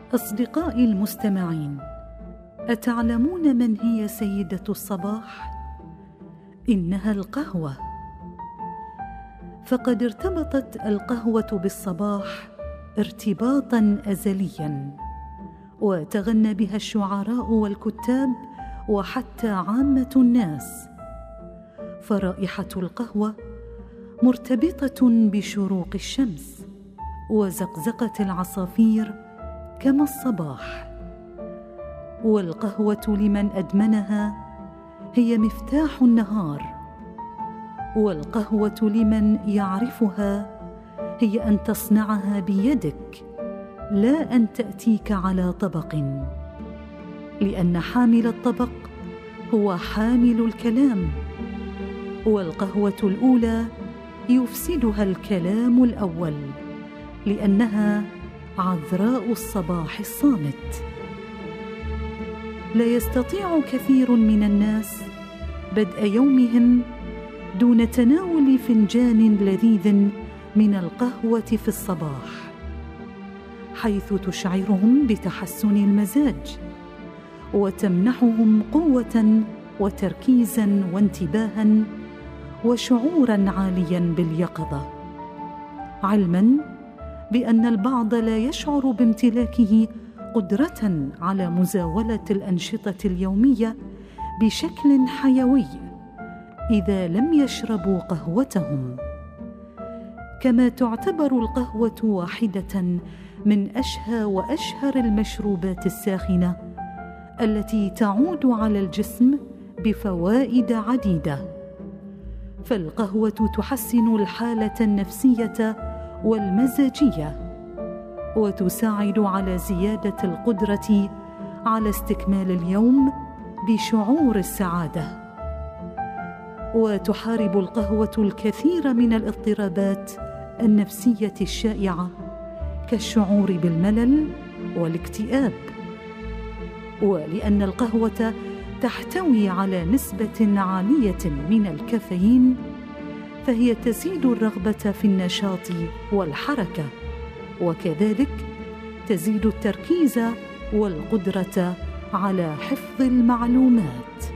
أصدقائي المستمعين، أتعلمون من هي سيدة الصباح؟ إنها القهوة. فقد ارتبطت القهوة بالصباح ارتباطاً أزلياً، وتغنى بها الشعراء والكتاب وحتى عامة الناس. فرائحة القهوة مرتبطة بشروق الشمس وزقزقة العصافير كما الصباح. والقهوة لمن أدمنها هي مفتاح النهار، والقهوة لمن يعرفها هي أن تصنعها بيدك، لا أن تأتيك على طبق، لأن حامل الطبق هو حامل الكلام، والقهوة الأولى يفسدها الكلام الأول، لأنها عذراء الصباح الصامت. لا يستطيع كثير من الناس بدء يومهم دون تناول فنجان لذيذ من القهوة في الصباح، حيث تشعرهم بتحسن المزاج وتمنحهم قوة وتركيزا وانتباها وشعورا عاليا باليقظة، علما بأن البعض لا يشعر بامتلاكه قدرة على مزاولة الأنشطة اليومية بشكل حيوي إذا لم يشربوا قهوتهم. كما تعتبر القهوة واحدة من أشهى وأشهر المشروبات الساخنة التي تعود على الجسم بفوائد عديدة. فالقهوة تحسن الحالة النفسية والمزاجية، وتساعد على زيادة القدرة على استكمال اليوم بشعور السعادة. وتحارب القهوة الكثير من الاضطرابات النفسية الشائعة كالشعور بالملل والاكتئاب. ولأن القهوة تحتوي على نسبة عالية من الكافيين، فهي تزيد الرغبة في النشاط والحركة، وكذلك تزيد التركيز والقدرة على حفظ المعلومات.